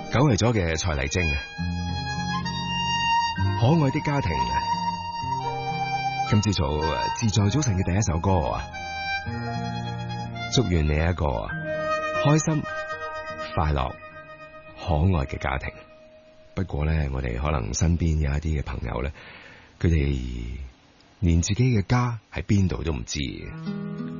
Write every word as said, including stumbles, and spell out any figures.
久違咗嘅蔡麗晶啊，可愛的家庭啊，今朝早自在早晨嘅第一首歌啊，祝願你一個開心、快樂、可愛嘅家庭。不過咧，我哋可能身邊有一啲嘅朋友咧，佢哋連自己嘅家喺邊度都唔知。